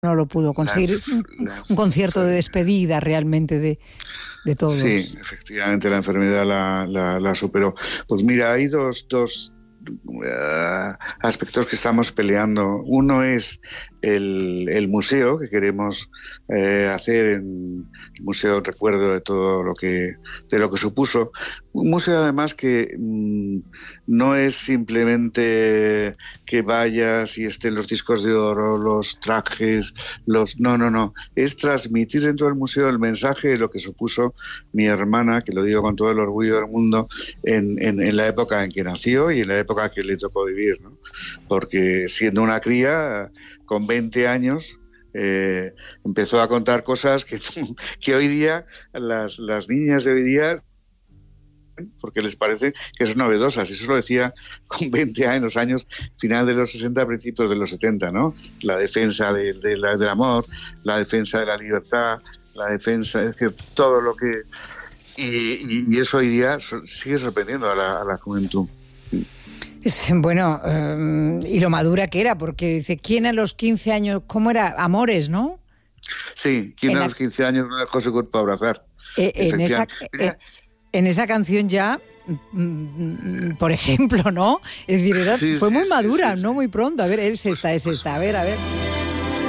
no lo pudo conseguir. Un concierto de despedida realmente de todos. Sí, efectivamente la enfermedad la superó. Pues mira, hay dos aspectos que estamos peleando. Uno es el museo que queremos hacer, en el museo recuerdo de todo lo que supuso. Un museo además que no es simplemente que vayas y estén los discos de oro, los trajes, no, es transmitir dentro del museo el mensaje de lo que supuso mi hermana, que lo digo con todo el orgullo del mundo, en la época en que nació y en la época que le tocó vivir, ¿no? Porque siendo una cría, con 20 años, empezó a contar cosas que hoy día las niñas de hoy día, porque les parece que son novedosas. Eso lo decía con 20 años, en los años final de los 60, principios de los 70, ¿no? La defensa del amor, la defensa de la libertad, la defensa, es decir, todo lo que... Y eso hoy día sigue sorprendiendo a la juventud. Bueno, y lo madura que era, porque dice, ¿quién a los 15 años, cómo era? Amores, ¿no? Sí, ¿quién a los 15 años no dejó su cuerpo abrazar? En esa canción ya, por ejemplo, ¿no? Es decir, fue muy madura, ¿no? Muy pronto. A ver, es esta. A ver.